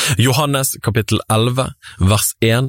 Johannes kapittel 11, vers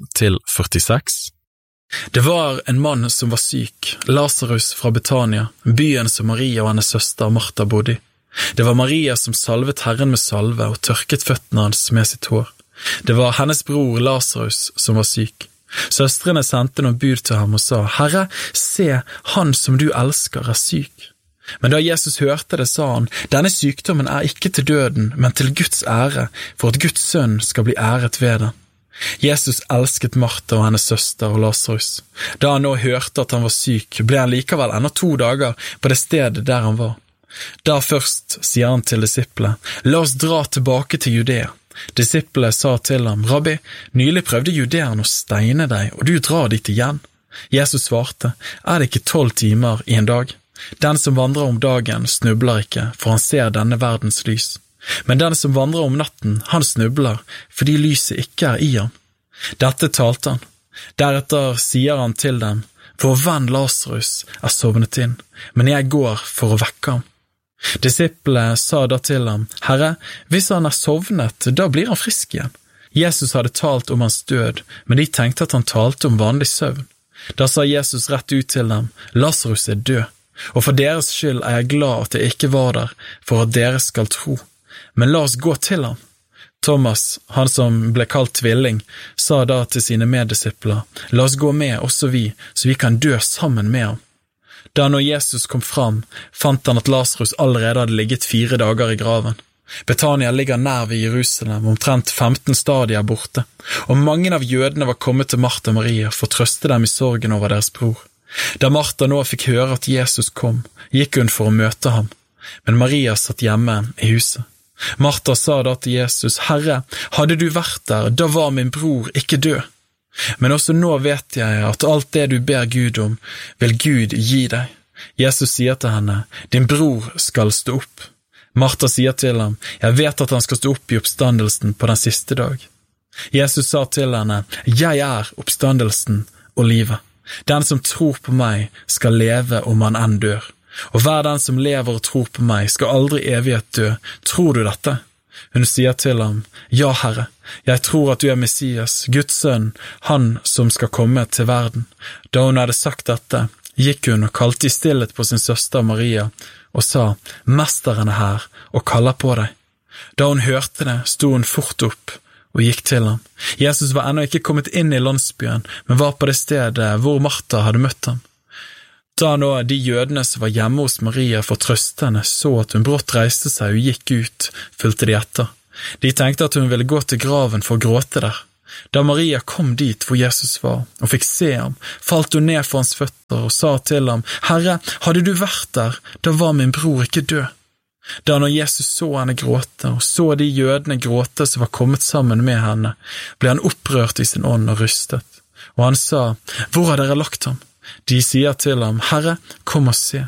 1-46. Det var en mann som var syk, Lazarus fra Betania, byen som Maria og hennes søster Martha bodde i. Det var Maria som salvet Herren med salve og tørket føttene hans med sitt hår. Det var hennes bror Lazarus som var syk. Søstrene sendte noen bud til ham og sa, «Herre, se, han som du elsker er syk.» Men da Jesus hørte det, sa han, «Denne sykdommen er ikke til døden, men til Guds ære, for at Guds sønn skal bli æret ved den.» Jesus elsket Martha og hennes søster og Lazarus. Da han nå hørte at han var syk, ble han likevel enda 2 dager på det stedet der han var. Da først sier han til disiplene, «La oss dra tilbake til Judea.» Disiplene sa til ham, «Rabbi, nylig prøvde judeerne å steine deg, og du drar dit igjen.» Jesus svarte, «Er det ikke 12 timer i en dag? Den som vandrer om dagen snubler ikke, for han ser denne verdens lys. Men den som vandrer om natten, han snubler, fordi lyset ikke er i ham.» Dette talte han. Deretter sier han til dem, «Vår venn Lazarus er sovnet inn, men jeg går for å vekke ham.» Disiplene sa da til ham, «Herre, hvis han er sovnet, da blir han frisk igjen.» Jesus hadde talt om hans død, men de tenkte at han talte om vanlig søvn. Da sa Jesus rett ut til dem, «Lazarus er død, og for deres skyld er jeg glad at jeg ikke var der, for at dere skal tro. Men la oss gå til ham.» Thomas, han som ble kalt tvilling, sa da til sine meddisipler, «La oss gå med, også vi, så vi kan dø sammen med ham.» Da når Jesus kom fram, fant han at Lazarus allerede hadde ligget 4 dager i graven. Betania ligger nær ved Jerusalem, omtrent 15 stadier borte, og mange av jødene var kommet til Martha og Maria for å trøste dem i sorgen over deres bror. Da Martha nå fikk høre at Jesus kom, gikk hun for å møte ham, men Maria satt hjemme i huset. Martha sa da til Jesus, «Herre, hadde du vært der, da var min bror ikke død. Men også nå vet jeg at alt det du ber Gud om, vil Gud gi deg.» Jesus sier til henne, «Din bror skal stå opp.» Martha sier til ham, «Jeg vet at han skal stå opp i oppstandelsen på den siste dag.» Jesus sa til henne, «Jeg er oppstandelsen og livet. Den som tror på meg skal leve om han enn dør. Og hver den som lever og tror på meg skal aldri i evighet dø. Tror du dette?» Hun sier til ham, «Ja, Herre, jeg tror at du er Messias, Guds sønn, han som skal komme til verden.» Da hun hadde sagt dette, gikk hun og kalte i stillhet på sin søster Maria, og sa, «Mesteren er her, og kaller på deg.» Da hun hørte det, sto hun fort opp og gikk til ham. Jesus var ennå ikke kommet inn i landsbyen, men var på det stedet hvor Martha hadde møtt ham. Da nå de jødene som var hjemme hos Maria for å trøste henne så at hun brått reiste seg og gikk ut, fulgte de etter. De tenkte at hun ville gå til graven for å gråte der. Da Maria kom dit hvor Jesus var, og fikk se ham, falt hun ned for hans føtter og sa til ham, «Herre, hadde du vært der, da var min bror ikke død.» Da når Jesus så henne gråte, og så de jødene gråte som var kommet sammen med henne, ble han opprørt i sin ånd og rystet. Og han sa, «Hvor har dere lagt ham?» De sier til ham, «Herre, kom og se.»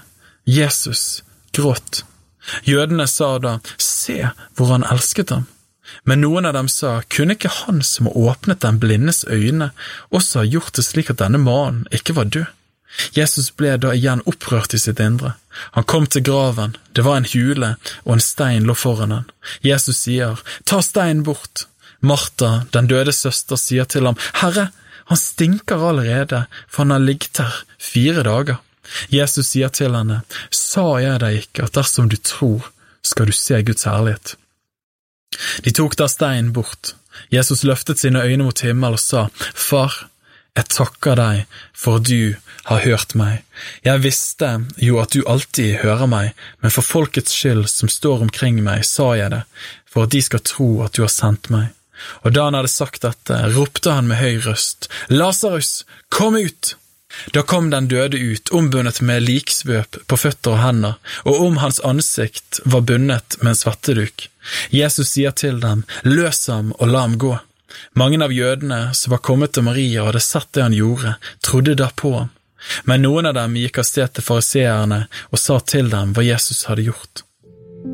Jesus gråt. Jødene sa da, «Se hvor han elsket ham.» Men noen av dem sa, «Kunne ikke han som har åpnet den blindes øyne også ha gjort det slik at denne mannen ikke var død?» Jesus ble da igjen opprørt i sitt indre. Han kom til graven, det var en hule, og en stein lå foran han. Jesus sier, «Ta steinen bort.» Martha, den døde søster, sier til ham, «Herre, han stinker allerede, for han har ligget her 4 dager.» Jesus sier til henne, «Sa jeg deg ikke at dersom du tror, skal du se Guds herlighet?» De tok da steinen bort. Jesus løftet sine øyne mot himmel og sa, «Far, jeg takker deg for at du har hørt meg. Jeg visste jo at du alltid hører meg, men for folkets skyld som står omkring meg, sa jeg det, for at de skal tro at du har sendt meg.» Og da han hadde sagt dette, ropte han med høy røst, «Lazarus, kom ut!» Da kom den døde ut, ombundet med liksvøp på føtter og hender, og om hans ansikt var bundet med en svetteduk. Jesus sier til dem, «Løs ham og la ham gå.» Mange av jødene som var kommet til Maria og hadde sett det han gjorde, trodde da på ham. Men noen av dem gikk av sted til fariseerne og sa til dem hva Jesus hadde gjort.